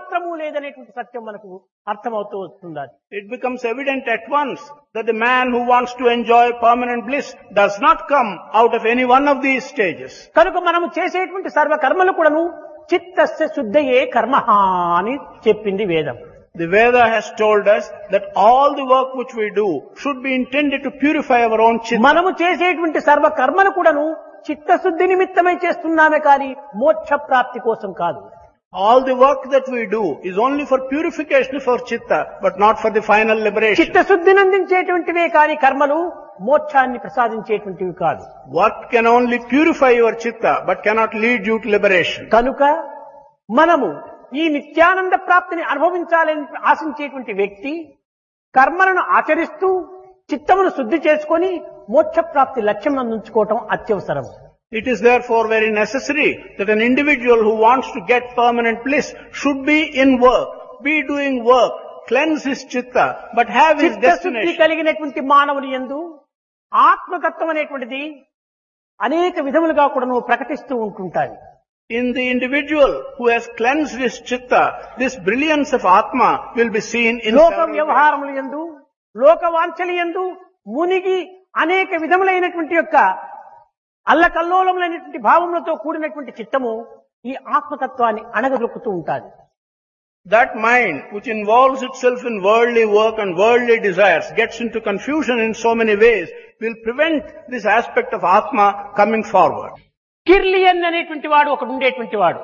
మాత్రము లేదనేటువంటి సత్యం మనకు అర్థమవుతూ వస్తుంది. It becomes evident at once that the man who wants to enjoy permanent bliss does not come out of any one of these stages. కనుక మనము చేసేటువంటి సర్వ కర్మలు కూడాను చిత్తస్య శుద్ధయే కర్మః అని చెప్పింది వేదం. The Veda has told us that all the work which we do should be intended to purify our own chitta. మనము చేసేటువంటి సర్వ కర్మలు కూడాను చిత్తశుద్ధి నిమిత్తమై చేస్తున్నామే కానీ మోక్ష ప్రాప్తి కోసం కాదు. All the work that we do is only for purification of our chitta, but not for the final liberation. చిత్తశుద్ధిని అందించేటువంటివే కానీ కర్మలు మోక్షాన్ని ప్రసాదించేటువంటివి కాదు. Work can only purify your chitta, but cannot lead you to liberation. కనుక మనము ఈ నిత్యానంద ప్రాప్తిని అనుభవించాలని ఆశించేటువంటి వ్యక్తి కర్మలను ఆచరిస్తూ చిత్తమును శుద్ధి చేసుకొని మోక్ష ప్రాప్తి లక్ష్యం అందించుకోవటం అత్యవసరం. It is therefore very necessary that an individual who wants to get permanent bliss should be in work, be doing work, cleanse his chitta, but have his చిత్తశుద్ధి destination. కలిగినటువంటి మానవుని యందు ఆత్మతత్వం అనేటువంటిది అనేక విధములుగా కూడా నువ్వు ప్రకటిస్తూ ఉంటుంటాయి. In the individual who has cleansed his chitta, this brilliance of Atma will be seen in లోక several ways. వ్యవహారముల యందు లోక వాంఛల యందు మునిగి అనేక విధములైనటువంటి యొక్క అల్లకల్లోలములైనటువంటి భావములతో కూడినటువంటి చిత్తము ఈ ఆత్మతత్వాన్ని అణగదొక్కుతూ ఉంటాది. That mind which involves itself in worldly work and worldly desires gets into confusion in so many ways will prevent this aspect of Atma coming forward. Kirlian అనేటువంటి వాడు ఒకడు ఉండేటువంటి వాడు.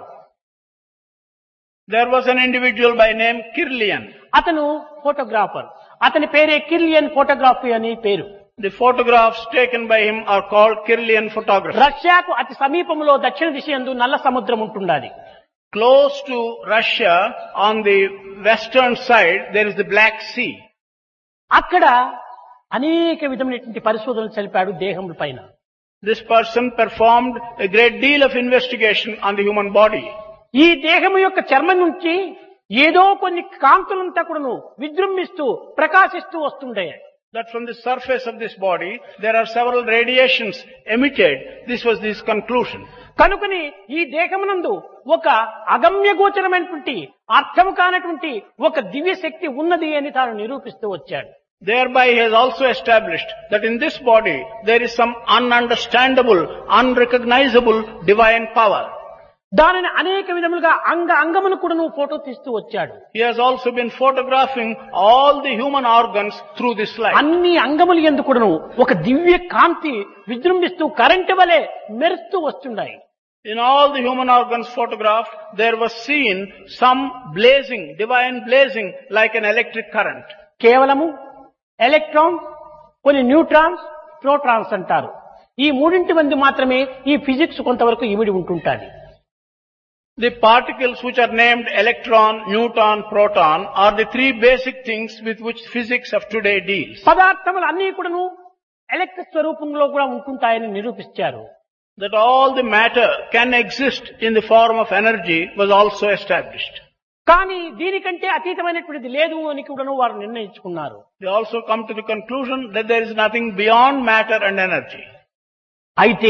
There was an individual by name Kirlian. అతను photographer. అతని పేరే Kirlian photography అని పేరు. The photographs taken by him are called Kirlian photography. రష్యాకు అతి సమీపంలో దక్షిణ దిశ యందు నల్ల సముద్రం ఉంటుండాలి. Close to Russia, on the western side, there is the Black Sea. అక్కడ అనేక విధమైనటువంటి పరిశోధనలు జరిపాడు దేహం పైన. This person performed a great deal of investigation on the human body. ఈ దేహము యొక్క చర్మం నుంచి ఏదో కొన్ని కాంతులంతా కూడాను విజృంభిస్తూ ప్రకాశిస్తూ వస్తుండే. That from the surface of this body, there are several radiations emitted. This was his conclusion. కనుకని ఈ దేహమునందు ఒక అగమ్య గోచరమైనటువంటి అర్థము కానటువంటి ఒక దివ్య శక్తి ఉన్నది అని తాను నిరూపిస్తూ వచ్చాడు. Thereby he has also established that in this body there is some ununderstandable, unrecognizable divine power. దానిని అనేక విధములుగా అంగమును కూడా నువ్వు ఫోటో తీస్తూ వచ్చాడు. He has also been photographing all the human organs through this light. అన్ని అంగములు యందు కూడాను ఒక దివ్య కాంతి విజృంభిస్తూ కరెంటు వలె మెరుస్తూ వస్తున్నాయి. In all the human organs photographed, there was seen some blazing, divine blazing like an electric current. కేవలము ఎలక్ట్రాన్, కొన్ని neutrons, protons అంటారు. ఈ మూడింటి మంది మాత్రమే ఈ ఫిజిక్స్ కొంతవరకు ఇమిడి ఉంటుంటాది. The particles which are named electron, neutron, proton are the three basic things with which physics of today deals. పదార్థములు అన్ని కూడాను ఎలక్ట్రిక్ స్వరూపంలో కూడా ఉంటుంటాయని నిరూపించారు. That all the matter can exist in the form of energy was also established. కానీ దీనికంటే అతీతమైనటువంటిది లేదు అని కూడాను వారు నిర్ణయించుకున్నారు. They also come to the conclusion that there is nothing beyond matter and energy. అయితే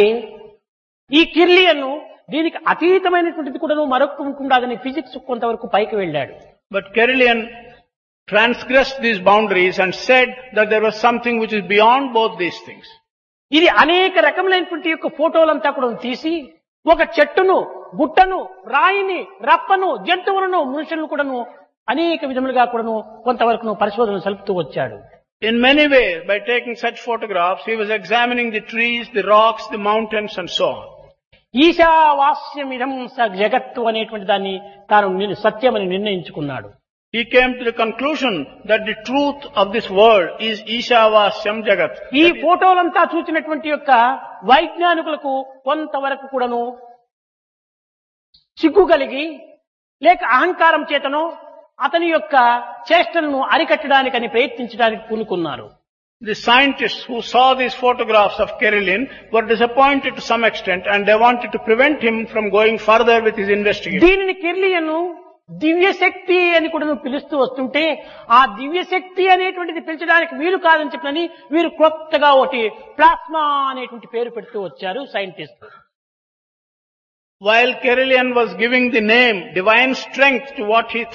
ఈ కిర్లియన్ దీనికి అతీతమైనటువంటిది కూడాను మరొకటి ఉంటుండదని ఫిజిక్స్ కొంతవరకు పైకి వెళ్ళాడు. But Kirlian transgressed these boundaries and said that there was something which is beyond both these things. ఇది అనేక రకములైనటువంటి యొక్క ఫోటోలంతా కూడా తీసి ఒక చెట్టును, గుట్టను, రాయిని, రప్పను, జంతువులను, మనుషులను కూడాను అనేక విధములుగా కూడాను కొంతవరకు పరిశోధన సలుపుతూ వచ్చాడు. In many ways, by taking such photographs, he was examining the trees, the rocks, the mountains and so on. ఈశావాస్యమిదం స జగత్తు అనేటువంటి దాన్ని తాను సత్యమని నిర్ణయించుకున్నాడు. He came to the conclusion that the truth of this world is Ishavasyam Jagat. ఈ ఫోటోలంతా చూసినటువంటి యొక్క వైజ్ఞానికులకు కొంతవరకు కూడాను సిగ్గు కలిగి లేక అహంకారం చేతనో అతని యొక్క చేష్టలను అరికట్టడానికని ప్రయత్నించడానికి పూనుకున్నారు. The scientists who saw these photographs of Kirlian were disappointed to some extent and they wanted to prevent him from going further with his investigation. దీనిని కిర్లియన్ దివ్య శక్తి అని కూడా పిలుస్తూ వస్తుంటే ఆ దివ్య శక్తి అనేటువంటిది పిలిచడానికి వీలు కాదని చెప్పని వీరు కొత్తగా ఒకటి ప్లాస్మా అనేటువంటి పేరు పెడుతూ వచ్చారు scientist. While Kirlian was giving the name divine strength to what he